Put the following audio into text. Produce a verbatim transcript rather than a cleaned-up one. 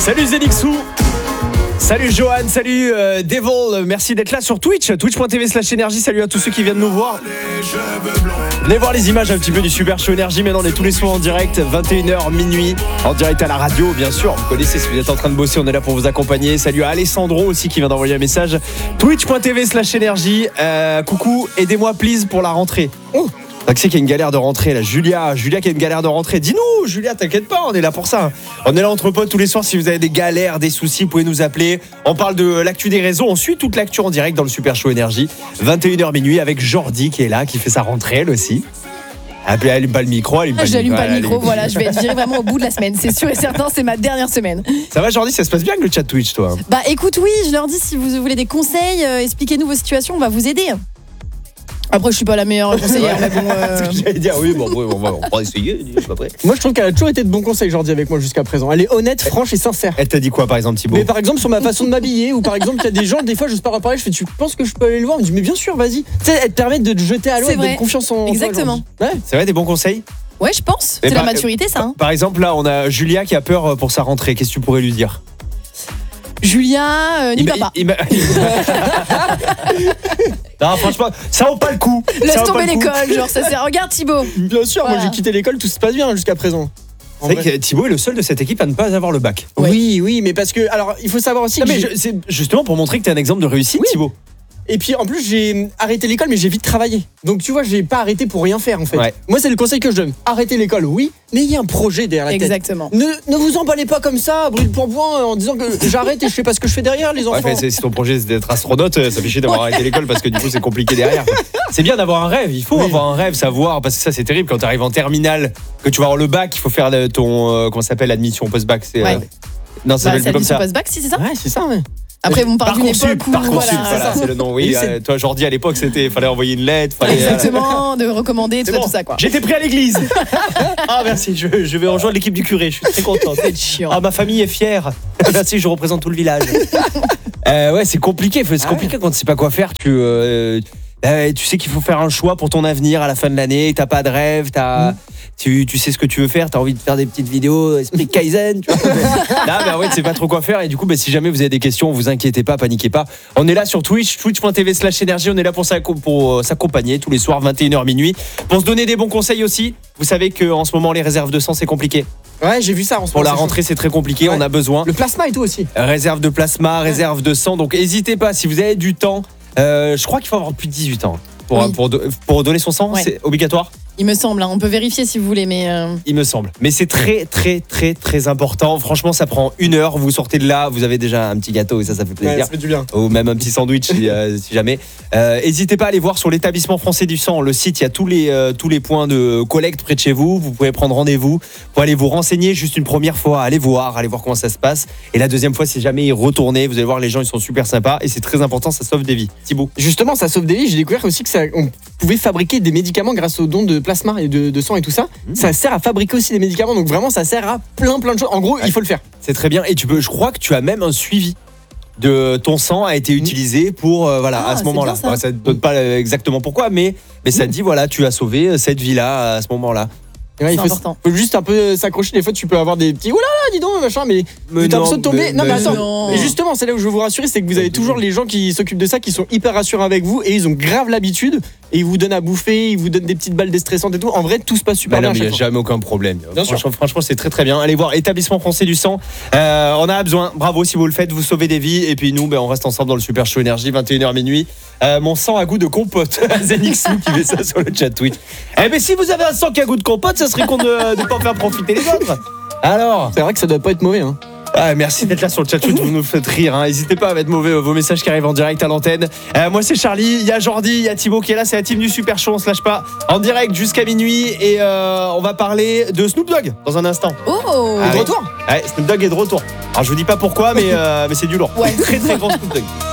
Salut Zenixou. Salut Johan, salut euh, Devil, merci d'être là sur Twitch, twitch point t v slash énergie, salut à tous ceux qui viennent nous voir. Venez voir les images un petit peu du Super Show Énergie, maintenant on est tous les soirs en direct, vingt et une heures minuit, en direct à la radio bien sûr, vous connaissez si vous êtes en train de bosser, on est là pour vous accompagner. Salut à Alessandro aussi qui vient d'envoyer un message, twitch point t v slash énergie, euh, coucou, aidez-moi please pour la rentrée. Oh. Tu sais qu'il y a une galère de rentrée là, Julia, Julia qui a une galère de rentrée. Dis-nous, Julia, t'inquiète pas, on est là pour ça. On est là entre potes tous les soirs. Si vous avez des galères, des soucis, vous pouvez nous appeler. On parle de l'actu des réseaux. On suit toute l'actu en direct dans le Super Show Énergie. vingt et une heures minuit avec Jordi qui est là, qui fait sa rentrée elle aussi. Elle allume pas le micro, elle allume pas le micro. J'allume pas le micro, voilà, je vais être virée vraiment au bout de la semaine. C'est sûr et certain, c'est ma dernière semaine. Ça va Jordi, ça se passe bien avec le chat Twitch toi? Bah écoute, oui, je leur dis si vous voulez des conseils, euh, expliquez-nous vos situations, on va vous aider. Après, je suis pas la meilleure conseillère, mais bon. Euh... J'allais dire oui, bon, on va, on va essayer. Je suis pas prêt. Moi, je trouve qu'elle a toujours été de bons conseils, Jordi, avec moi jusqu'à présent. Elle est honnête, franche et sincère. Elle t'a dit quoi, par exemple, Thibaut? Mais par exemple, sur ma façon de m'habiller, ou par exemple, il y a des gens, des fois, je sais pas reparler, je fais, tu penses que je peux aller le voir? On me dit, mais bien sûr, vas-y. Tu sais, elle te permet de te jeter à l'eau, et de confiance en. Exactement. Toi, ouais. C'est vrai, des bons conseils? Ouais, je pense. Mais c'est par, la maturité, ça. Hein. Par exemple, là, on a Julia qui a peur pour sa rentrée. Qu'est-ce que tu pourrais lui dire? Julia, euh, n'y va pas. Il, il, il... non, franchement, ça vaut pas le coup. Laisse tomber l'école, genre ça sert. Regarde Thibaut. Bien sûr, voilà. Moi j'ai quitté l'école, tout se passe bien jusqu'à présent. C'est vrai que Thibaut est le seul de cette équipe à ne pas avoir le bac. Ouais. Oui, oui, mais parce que, alors, il faut savoir aussi non, que. Mais je, c'est justement pour montrer que t'es un exemple de réussite, oui. Thibaut. Et puis en plus j'ai arrêté l'école mais j'ai vite travaillé. Donc tu vois j'ai pas arrêté pour rien faire en fait. Ouais. Moi c'est le conseil que je donne. Arrêtez l'école oui, n'ayez un projet derrière la Exactement. tête. Exactement. Ne, ne vous emballez pas comme ça, brûle pour point en disant que j'arrête et je sais pas ce que je fais derrière les enfants. Ouais, si ton projet c'est d'être astronaute, ça fait chier d'avoir ouais. arrêté l'école parce que du coup c'est compliqué derrière. C'est bien d'avoir un rêve, il faut oui. avoir un rêve, savoir, parce que ça c'est terrible quand tu arrives en terminale, que tu vas avoir le bac, il faut faire ton, euh, comment ça s'appelle, l'admission post-bac. C'est, ouais. euh, non ça s'appelle bah, comme ça. Post-bac si c'est ça? Ouais c'est ça ouais. Après, on parle d'une époque où Parcoursup, voilà, voilà, c'est le nom. Oui, euh, toi, Jordi, à l'époque, c'était, fallait envoyer une lettre. Fallait, exactement, euh... de recommander, tout, bon. ça, tout ça, quoi. J'étais pris à l'église. Ah, merci, je, je vais rejoindre l'équipe du curé, je suis très content. C'est chiant. Ah, ma famille est fière. Merci, je représente tout le village. euh, ouais, c'est compliqué, c'est compliqué quand tu sais pas quoi faire. Tu, euh, euh, tu sais qu'il faut faire un choix pour ton avenir à la fin de l'année, t'as pas de rêve, t'as. Mm. Tu, tu sais ce que tu veux faire, tu as envie de faire des petites vidéos, esprit Kaizen, tu vois. Là, bah ouais, tu sais pas trop quoi faire. Et du coup, bah, si jamais vous avez des questions, vous inquiétez pas, paniquez pas. On est là sur Twitch, twitch point t v slash énergie. On est là pour, pour s'accompagner tous les soirs, vingt et une heures minuit. Pour se donner des bons conseils aussi. Vous savez qu'en ce moment, les réserves de sang, c'est compliqué. Ouais, j'ai vu ça en ce moment. Pour la rentrée, c'est très compliqué, ouais. On a besoin. Le plasma et tout aussi. Réserve de plasma, ouais. Réserve de sang. Donc, n'hésitez pas, si vous avez du temps. Euh, je crois qu'il faut avoir plus de dix-huit ans. Pour, oui. pour, pour donner son sang, ouais. C'est obligatoire. Il me semble, hein. On peut vérifier si vous voulez, mais... Euh... Il me semble. Mais c'est très, très, très, très important. Franchement, ça prend une heure. Vous sortez de là, vous avez déjà un petit gâteau et ça, ça fait plaisir. Ouais, ça fait du bien. Ou même un petit sandwich, si, euh, si jamais. N'hésitez euh, pas à aller voir sur l'établissement français du sang. Le site, il y a tous les, euh, tous les points de collecte près de chez vous. Vous pouvez prendre rendez-vous pour aller vous renseigner juste une première fois. Allez voir, allez voir comment ça se passe. Et la deuxième fois, si jamais y retournez, vous allez voir, les gens, ils sont super sympas. Et c'est très important, ça sauve des vies. Thibaut. Justement, ça sauve des vies. J'ai découvert aussi que ça, on pouvait fabriquer des médicaments grâce au don de plasma et de, de sang et tout ça. Mmh. Ça sert à fabriquer aussi des médicaments. Donc vraiment, ça sert à plein, plein de choses. En gros, ouais. Il faut le faire. C'est très bien. Et tu peux, je crois que tu as même un suivi de ton sang a été utilisé pour euh, voilà ah, à ce moment-là. Ça. ça ne donne pas exactement pourquoi, mais mais ça mmh. dit voilà, tu as sauvé cette vie-là à ce moment-là. Ouais, il faut, faut juste un peu s'accrocher. Des fois, tu peux avoir des petits. Oulala, dis donc, machin, mais, mais tu as l'impression de tomber. Mais, non, mais, mais attends. Non. Mais justement, c'est là où je veux vous rassurer, c'est que vous avez toujours les gens qui s'occupent de ça, qui sont hyper rassurants avec vous et ils ont grave l'habitude et ils vous donnent à bouffer, ils vous donnent des petites balles déstressantes et tout. En vrai, tout se passe super bah bien. Il n'y a jamais aucun problème. Franchement, franchement, c'est très très bien. Allez voir Établissement Français du Sang. Euh, on a besoin. Bravo si vous le faites, vous sauvez des vies. Et puis nous, ben, on reste ensemble dans le Super Show Énergie, vingt et une heures minuit. Euh, mon sang a goût de compote. Zenixou qui met ça sur le chat Twitch. Eh ben si vous avez un sang qui a goût de compote, ça serait con de ne pas faire profiter les autres. Alors, c'est vrai que ça doit pas être mauvais, hein. Ah, merci d'être là sur le chat Twitch, vous nous faites rire. Hein. N'hésitez pas à mettre mauvais, vos messages qui arrivent en direct à l'antenne. Euh, moi c'est Charlie, il y a Jordi, il y a Thibaut qui est là, c'est la team du Super Show, on se lâche pas. En direct jusqu'à minuit et euh, on va parler de Snoop Dogg dans un instant. Oh, ah, de oui. retour. Ouais, Snoop Dogg est de retour. Alors je vous dis pas pourquoi, mais, euh, mais c'est du lourd. Ouais. Très très grand Snoop Dogg.